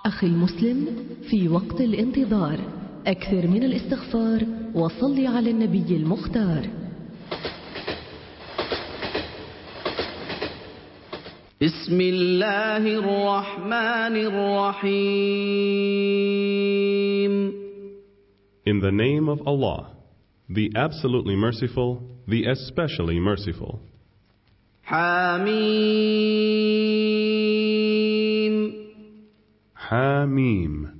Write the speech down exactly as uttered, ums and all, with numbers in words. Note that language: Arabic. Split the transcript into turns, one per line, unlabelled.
أخي المسلم، في وقت الانتظار أكثر من الاستغفار وصل على النبي المختار.
بسم الله الرحمن الرحيم.
In the name of Allah, the absolutely merciful, the especially merciful.
حميم.
Hamim.